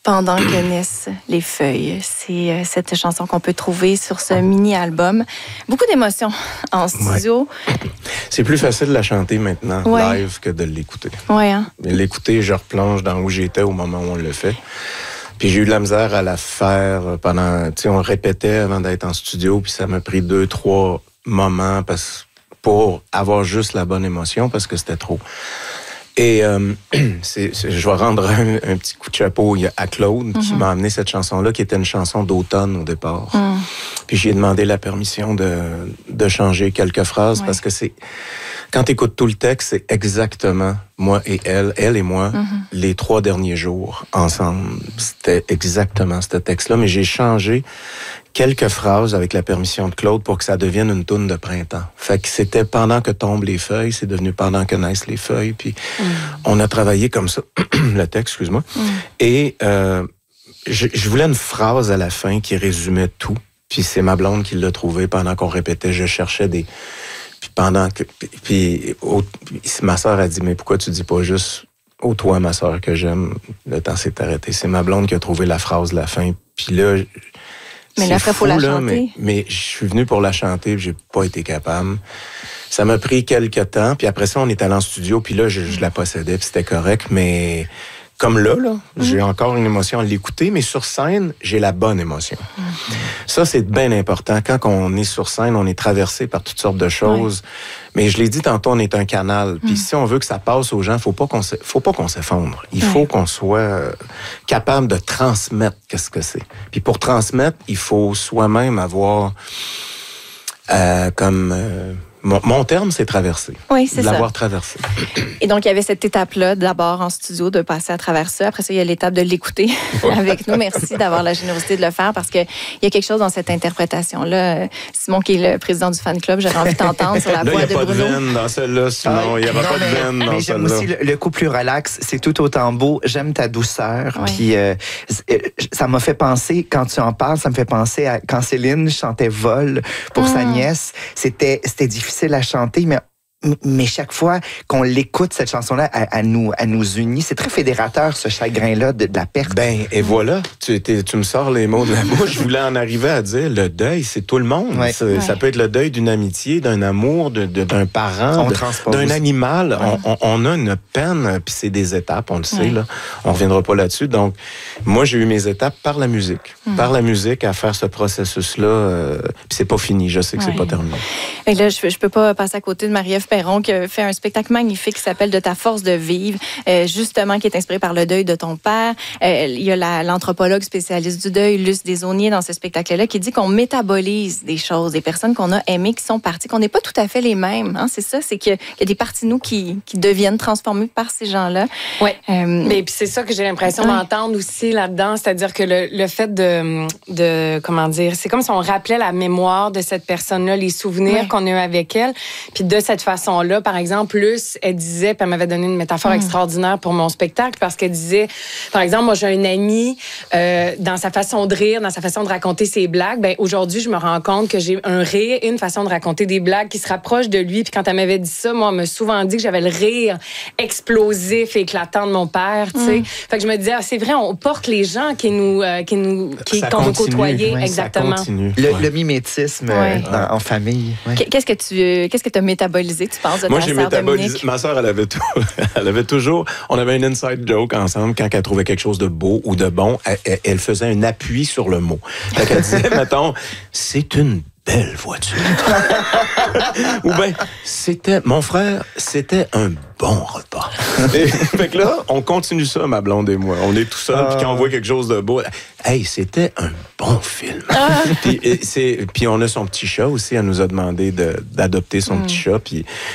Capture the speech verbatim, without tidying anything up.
Pendant que naissent les feuilles. C'est euh, cette chanson qu'on peut trouver sur ce mini-album. Beaucoup d'émotions en studio. Ouais. C'est plus facile de la chanter maintenant, ouais. live, que de l'écouter. Ouais, hein? L'écouter, je replonge dans où j'étais au moment où on le fait. Puis j'ai eu de la misère à la faire pendant... Tu sais, on répétait avant d'être en studio, puis ça m'a pris deux, trois moments parce, pour avoir juste la bonne émotion, parce que c'était trop. Et euh, c'est, c'est, je vais rendre un, un petit coup de chapeau à Claude, mm-hmm. qui m'a amené cette chanson-là, qui était une chanson d'automne au départ. Mm. Puis j'ai demandé la permission de, de changer quelques phrases, ouais. parce que c'est... Quand tu écoutes tout le texte, c'est exactement moi et elle, elle et moi, mm-hmm. les trois derniers jours ensemble. C'était exactement ce texte-là, mais j'ai changé quelques phrases avec la permission de Claude pour que ça devienne une toune de printemps. Fait que c'était pendant que tombent les feuilles, c'est devenu pendant que naissent les feuilles, puis mm. on a travaillé comme ça, le texte, excuse-moi. Mm. Et euh, je, je voulais une phrase à la fin qui résumait tout, puis c'est ma blonde qui l'a trouvé pendant qu'on répétait. Je cherchais des... Puis pendant que... Puis, puis, au, puis ma sœur a dit, mais pourquoi tu dis pas juste « Oh, toi, ma sœur que j'aime », le temps s'est arrêté. C'est ma blonde qui a trouvé la phrase de la fin. Puis là... Mais là, après, il faut la là, chanter. Mais, mais je suis venu pour la chanter, puis j'ai pas été capable. Ça m'a pris quelques temps, puis après ça, on est allé en studio, puis là, je, je la possédais, puis c'était correct, mais... Comme là, là, mm-hmm. j'ai encore une émotion à l'écouter, mais sur scène, j'ai la bonne émotion. Mm-hmm. Ça, c'est bien important. Quand on est sur scène, on est traversé par toutes sortes de choses. Ouais. Mais je l'ai dit tantôt, on est un canal. Puis mm-hmm. si on veut que ça passe aux gens, faut pas qu'on se, faut pas qu'on s'effondre. Il ouais. faut qu'on soit euh, capable de transmettre qu'est-ce que c'est. Puis pour transmettre, il faut soi-même avoir euh, comme... Euh, Mon, mon terme, c'est traverser. Oui, c'est ça. L'avoir traversé. Et donc, il y avait cette étape-là, d'abord en studio, de passer à travers ça. Après ça, il y a l'étape de l'écouter avec nous. Merci d'avoir la générosité de le faire parce qu'il y a quelque chose dans cette interprétation-là. Simon, qui est le président du fan club, j'aurais envie de t'entendre sur la là, voix de Bruno. Il n'y a pas de veine dans celle-là, Simon. Il n'y a pas de veine dans mais celle-là. J'aime aussi le, le coup plus relax. C'est tout autant beau. J'aime ta douceur. Oui. Puis euh, ça m'a fait penser, quand tu en parles, ça me fait penser à quand Céline chantait Vol pour mmh. sa nièce. C'était, c'était difficile à chanter, mais mais chaque fois qu'on l'écoute, cette chanson-là, elle, elle, nous, elle nous unit. C'est très fédérateur, ce chagrin-là de, de la perte. Ben, et voilà, tu, tu me sors les mots de la bouche. Je voulais en arriver à dire, le deuil, c'est tout le monde. Ouais. Ouais. Ça peut être le deuil d'une amitié, d'un amour, de, de, d'un parent, de, d'un animal. Ouais. On, on, on a une peine, puis c'est des étapes, on le sait. Ouais. Là. On reviendra pas là-dessus. Donc, moi, j'ai eu mes étapes par la musique. Mmh. Par la musique, à faire ce processus-là. Euh, puis c'est pas fini, je sais que ouais. c'est pas terminé. Et là, je, je peux pas passer à côté de Marie-Ève Perron qui a fait un spectacle magnifique qui s'appelle « De ta force de vivre euh, », justement, qui est inspiré par le deuil de ton père. Euh, il y a la, l'anthropologue spécialiste du deuil, Luce Desaulniers, dans ce spectacle-là, qui dit qu'on métabolise des choses, des personnes qu'on a aimées, qui sont parties, qu'on n'est pas tout à fait les mêmes. Hein, c'est ça, c'est qu'il y a des parties de nous qui, qui deviennent transformées par ces gens-là. Oui, euh, mais puis c'est ça que j'ai l'impression ouais. d'entendre aussi là-dedans, c'est-à-dire que le, le fait de, de, comment dire, c'est comme si on rappelait la mémoire de cette personne-là, les souvenirs ouais. qu'on a eu avec elle, puis de cette façon-là, par exemple, Luce, elle disait, puis elle m'avait donné une métaphore mmh. extraordinaire pour mon spectacle, parce qu'elle disait, par exemple, moi, j'ai un ami, euh, dans sa façon de rire, dans sa façon de raconter ses blagues, ben aujourd'hui, je me rends compte que j'ai un rire et une façon de raconter des blagues qui se rapprochent de lui. Puis quand elle m'avait dit ça, moi, elle m'a souvent dit que j'avais le rire explosif et éclatant de mon père, tu sais. Mmh. Fait que je me disais, ah, c'est vrai, on porte les gens qui nous, euh, qui nous, qui, qu'on veut côtoyer, ouais, exactement. Le, ouais. le mimétisme ouais. euh, en famille. Ouais. Qu'est-ce que tu, qu'est-ce que tu as métabolisé, tu penses, de moi, ta j'ai sœur métabolisé. Dominique? Ma sœur, elle avait tout. Elle avait toujours. On avait une inside joke ensemble quand elle trouvait quelque chose de beau ou de bon. Elle, elle, elle faisait un appui sur le mot. Fait qu'elle disait, mettons, c'est une belle voiture. Ou bien, c'était, mon frère, c'était un bon repas. Et, fait que là, on continue ça, ma blonde et moi. On est tout seul, puis quand on voit quelque chose de beau, hey, c'était un bon film. Ah. Puis, et c'est, puis on a son petit chat aussi, elle nous a demandé de, d'adopter son mm. petit chat, puis